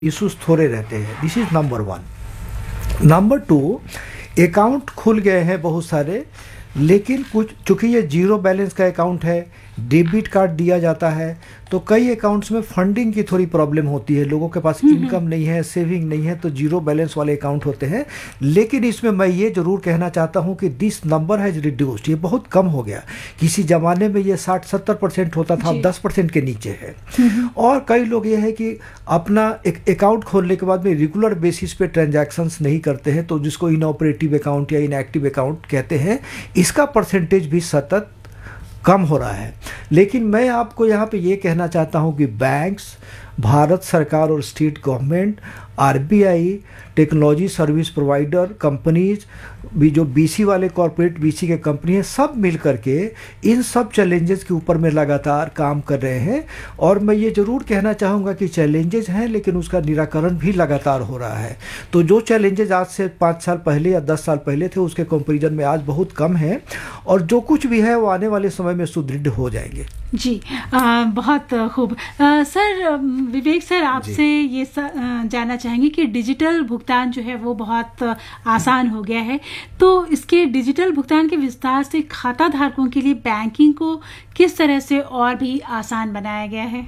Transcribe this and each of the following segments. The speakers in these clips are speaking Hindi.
इश्यूज थोड़े रहते हैं। This is number one. Number two, account खुल गए हैं बहुत सारे, लेकिन कुछ चूँकि ये जीरो बैलेंस का अकाउंट है, डेबिट कार्ड दिया जाता है, तो कई अकाउंट्स में फंडिंग की थोड़ी प्रॉब्लम होती है। लोगों के पास इनकम नहीं है, सेविंग नहीं है, तो जीरो बैलेंस वाले अकाउंट होते हैं। लेकिन इसमें मैं ये ज़रूर कहना चाहता हूँ कि दिस नंबर हैज़ रिड्यूस्ड, ये बहुत कम हो गया। किसी ज़माने में ये 60-70% होता था, अब 10% के नीचे है। और कई लोग ये है कि अपना एक अकाउंट खोलने के बाद में रेगुलर बेसिस पे ट्रांजैक्शंस नहीं करते हैं, तो जिसको इनऑपरेटिव अकाउंट या इनएक्टिव अकाउंट कहते हैं, इसका परसेंटेज भी सतत कम हो रहा है। लेकिन मैं आपको यहाँ पे ये कहना चाहता हूँ कि बैंक्स, भारत सरकार और state government, RBI, technology service provider companies भी, जो बीसी वाले कॉरपोरेट बीसी के कंपनी हैं, सब मिल करके इन सब चैलेंजेस के ऊपर में लगातार काम कर रहे हैं। और मैं ये ज़रूर कहना चाहूँगा कि चैलेंजेस हैं, लेकिन उसका निराकरण भी लगातार हो रहा है। तो जो चैलेंजेस आज से 5 साल पहले या 10 साल पहले थे, उसके कंपेरिजन में आज बहुत कम है, और जो कुछ भी है वो आने वाले समय में सुदृढ़ हो जाएंगे। जी, बहुत खूब। सर, विवेक सर, आपसे ये जानना चाहेंगे कि डिजिटल भुगतान जो है वो बहुत आसान हो गया है, तो इसके डिजिटल भुगतान के विस्तार से खाता धारकों के लिए बैंकिंग को किस तरह से और भी आसान बनाया गया है?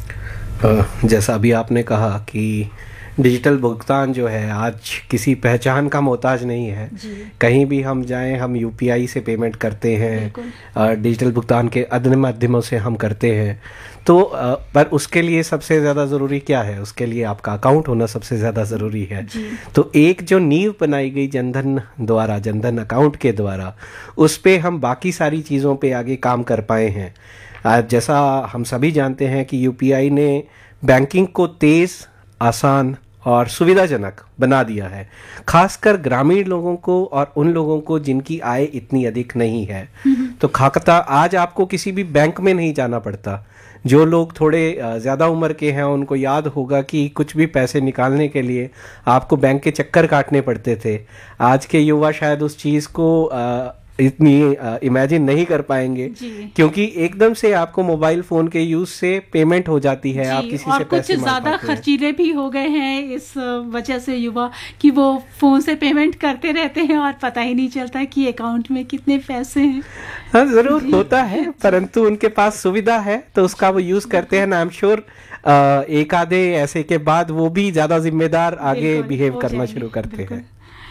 जैसा अभी आपने कहा कि डिजिटल भुगतान जो है आज किसी पहचान का मोहताज नहीं है। कहीं भी हम जाएं, हम यूपीआई से पेमेंट करते हैं, डिजिटल भुगतान के अन्य माध्यमों से हम करते हैं। तो पर उसके लिए सबसे ज़्यादा ज़रूरी क्या है? उसके लिए आपका अकाउंट होना सबसे ज़्यादा ज़रूरी है। तो एक जो नींव बनाई गई जनधन द्वारा, जनधन अकाउंट के द्वारा, उस पे हम बाकी सारी चीज़ों पे आगे काम कर पाए हैं। जैसा हम सभी जानते हैं कि यूपीआई ने बैंकिंग को तेज़, आसान और सुविधाजनक बना दिया है, खासकर ग्रामीण लोगों को और उन लोगों को जिनकी आय इतनी अधिक नहीं है। तो खाता आज आपको किसी भी बैंक में नहीं जाना पड़ता। जो लोग थोड़े ज़्यादा उम्र के हैं उनको याद होगा कि कुछ भी पैसे निकालने के लिए आपको बैंक के चक्कर काटने पड़ते थे। आज के युवा शायद उस चीज़ को इतनी इमेजिन नहीं कर पाएंगे, क्योंकि एकदम से आपको मोबाइल फोन के यूज से पेमेंट हो जाती है। आप किसी से पैसे कुछ ज्यादा खर्चीले भी हो गए हैं इस वजह से युवा, कि वो फोन से पेमेंट करते रहते हैं और पता ही नहीं चलता कि अकाउंट में कितने पैसे हैं। हाँ, जरूर होता है, परंतु उनके पास सुविधा है तो उसका वो यूज करते हैं। आई एम श्योर एक आधे ऐसे के बाद वो भी ज्यादा जिम्मेदार आगे बिहेव करना शुरू करते हैं।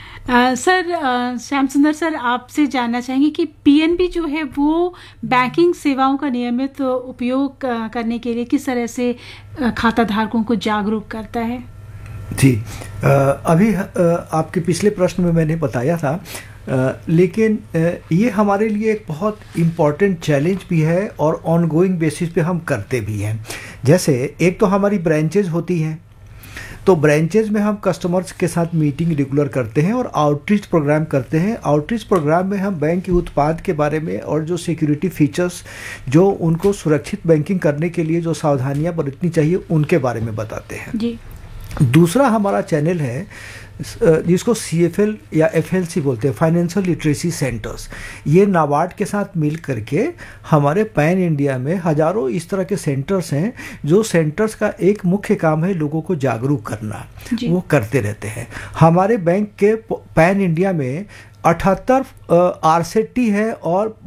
सर, श्याम सुंदर सर, आपसे जानना चाहेंगे कि पीएनबी जो है वो बैंकिंग सेवाओं का नियमित उपयोग करने के लिए किस तरह से खाता धारकों को जागरूक करता है? जी, अभी आपके पिछले प्रश्न में मैंने बताया था, लेकिन ये हमारे लिए एक बहुत इम्पॉर्टेंट चैलेंज भी है और ऑनगोइंग बेसिस पे हम करते भी हैं। जैसे एक तो हमारी ब्रांचेज होती हैं, तो ब्रांचेज में हम कस्टमर्स के साथ मीटिंग रेगुलर करते हैं और आउटरीच प्रोग्राम करते हैं। आउटरीच प्रोग्राम में हम बैंक के उत्पाद के बारे में और जो सिक्योरिटी फीचर्स, जो उनको सुरक्षित बैंकिंग करने के लिए जो सावधानियां बरतनी चाहिए, उनके बारे में बताते हैं। जी। दूसरा हमारा चैनल है जिसको CFL या FLC बोलते हैं, फाइनेंशियल लिटरेसी सेंटर्स। ये नाबार्ड के साथ मिल करके हमारे पैन इंडिया में हजारों इस तरह के सेंटर्स हैं, जो सेंटर्स का एक मुख्य काम है लोगों को जागरूक करना, वो करते रहते हैं। हमारे बैंक के पैन इंडिया में 78 RCT है और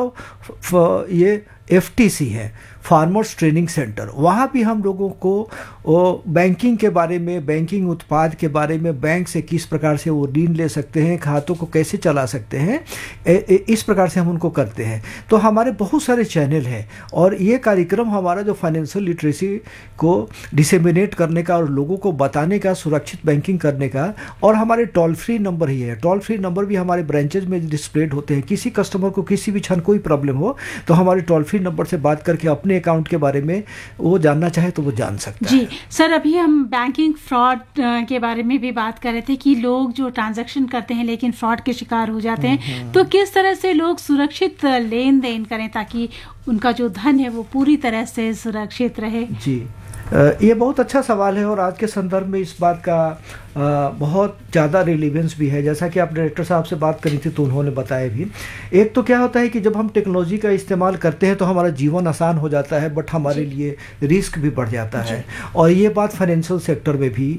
12 ये FTC है, फार्मर्स ट्रेनिंग सेंटर। वहाँ भी हम लोगों को बैंकिंग के बारे में, बैंकिंग उत्पाद के बारे में, बैंक से किस प्रकार से वो ऋण ले सकते हैं, खातों को कैसे चला सकते हैं, इस प्रकार से हम उनको करते हैं। तो हमारे बहुत सारे चैनल हैं और ये कार्यक्रम हमारा जो फाइनेंशियल लिटरेसी को डिसेमिनेट करने का और लोगों को बताने का, सुरक्षित बैंकिंग करने का, और हमारे टोल फ्री नंबर ही है। टोल फ्री नंबर भी हमारे ब्रांचेज में डिस्प्लेड होते हैं। किसी कस्टमर को किसी भी क्षण कोई प्रॉब्लम हो तो हमारे टोल फ्री नंबर से बात करके अपने अकाउंट के बारे में वो जानना चाहे तो वो जान सकता है। जी सर, अभी हम बैंकिंग फ्रॉड के बारे में भी बात कर रहे थे कि लोग जो ट्रांजैक्शन करते हैं लेकिन फ्रॉड के शिकार हो जाते हैं, तो किस तरह से लोग सुरक्षित लेन देन करें ताकि उनका जो धन है वो पूरी तरह से सुरक्षित रहे? जी, ये बहुत अच्छा सवाल है और आज के संदर्भ में इस बात का बहुत ज़्यादा रिलेवेंस भी है। जैसा कि आप डायरेक्टर साहब से बात करी थी तो उन्होंने बताया भी। एक तो क्या होता है कि जब हम टेक्नोलॉजी का इस्तेमाल करते हैं तो हमारा जीवन आसान हो जाता है, बट हमारे लिए रिस्क भी बढ़ जाता है। और ये बात फाइनेंशियल सेक्टर में भी